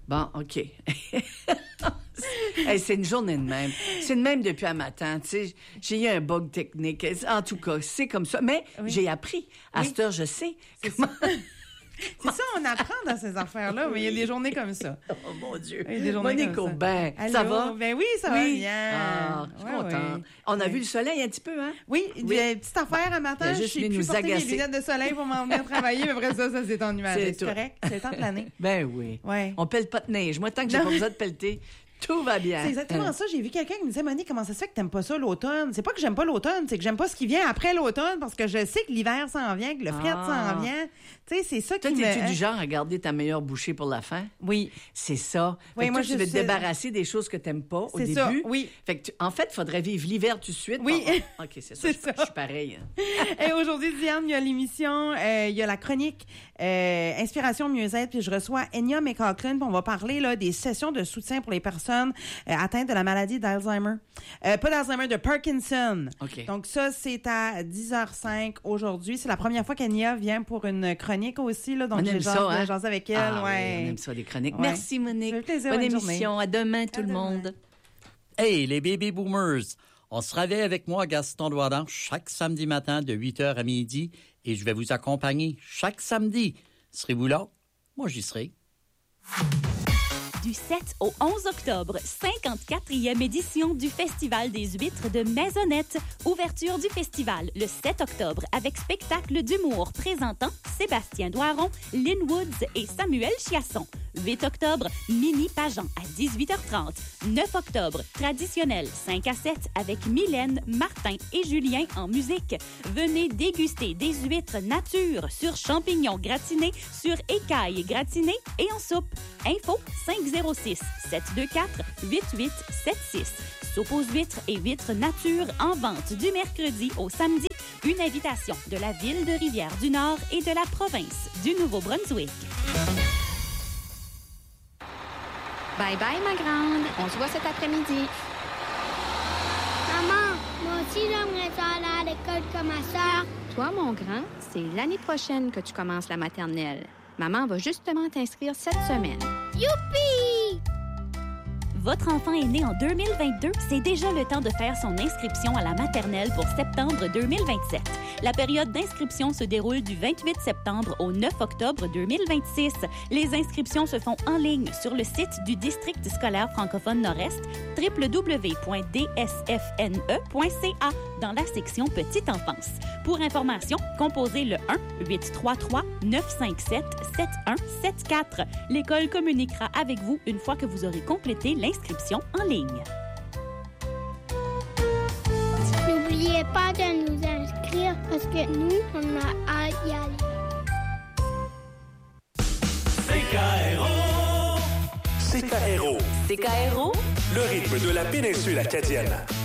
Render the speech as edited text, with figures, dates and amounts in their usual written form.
Bon, OK. Hey, c'est une journée de même. C'est de même depuis un matin. Tu sais, j'ai eu un bug technique. En tout cas, c'est comme ça. Mais j'ai appris. À cette heure, je sais. C'est ça, on apprend dans ces affaires-là, mais il y a des journées comme ça. Oh mon Dieu. Il y a des journées Monique comme ça. Aubin, Allô? ça va? Ben oui, ça va bien. Ah, je suis contente. On a vu le soleil un petit peu, hein? Oui, il y a une petite affaire un matin. Je suis plus porter mes lunettes de soleil pour m'en venir travailler, mais après ça s'est ennuyé. C'est correct, c'est le temps de l'année. Ben oui. Ouais. On pèle pas de neige. Moi, tant que j'ai pas besoin de pelleter, tout va bien. C'est exactement ça. J'ai vu quelqu'un qui me disait, Monique, comment ça se fait que t'aimes pas ça l'automne? C'est pas que j'aime pas l'automne, c'est que j'aime pas ce qui vient après l'automne parce que je sais que l'hiver s'en vient, que le fret s'en vient. Tu sais, c'est ça toi, qui me... Toi, t'es-tu du genre à garder ta meilleure bouchée pour la fin? Oui. C'est ça. Oui, moi, tu veux te débarrasser des choses que t'aimes pas au début. C'est ça, oui. Fait que en fait, il faudrait vivre l'hiver tout de suite. Oui. OK, c'est ça. Je suis pareil. Et aujourd'hui, Diane, il y a l'émission, il y a la chronique Inspiration Mieux-être, puis je reçois Enya McLaughlin, puis on va parler là des sessions de soutien pour les personnes atteintes de la maladie d'Alzheimer. Pas d'Alzheimer, de Parkinson. OK. Donc ça, c'est à 10h05 aujourd'hui. C'est la première fois qu'Enya vient pour une chronique aussi, là. Donc j'ai jasé avec elle. Oui, on aime ça, des chroniques. Ouais. Merci, Monique. Ça fait plaisir, bonne émission. Journée. À demain, tout le monde. Hey, les baby boomers! On se réveille avec moi, Gaston Doiran, chaque samedi matin de 8h à midi et je vais vous accompagner chaque samedi. Serez-vous là? Moi, j'y serai. Du 7 au 11 octobre, 54e édition du Festival des huîtres de Maisonnette. Ouverture du festival le 7 octobre avec spectacle d'humour présentant Sébastien Doiron, Lynn Woods et Samuel Chiasson. 8 octobre, Mini Pageant à 18h30. 9 octobre, traditionnel 5 à 7 avec Mylène, Martin et Julien en musique. Venez déguster des huîtres nature sur champignons gratinés, sur écailles gratinées et en soupe. Info 506-724-8876. Soupe aux huîtres et huîtres nature en vente du mercredi au samedi. Une invitation de la ville de Rivière-du-Nord et de la province du Nouveau-Brunswick. Bye bye, ma grande. On se voit cet après-midi. Maman, moi aussi, j'aimerais ça aller à l'école comme ma sœur. Toi, mon grand, c'est l'année prochaine que tu commences la maternelle. Maman va justement t'inscrire cette semaine. Youpi! Votre enfant est né en 2022, c'est déjà le temps de faire son inscription à la maternelle pour septembre 2027. La période d'inscription se déroule du 28 septembre au 9 octobre 2026. Les inscriptions se font en ligne sur le site du District scolaire francophone Nord-Est, www.dsfne.ca, dans la section Petite enfance. Pour information, composez le 1-833-957-7174. L'école communiquera avec vous une fois que vous aurez complété l'inscription en ligne. N'oubliez pas de nous inscrire parce que nous, on a hâte d'y aller. CKRO. CKRO. Le rythme de la péninsule acadienne.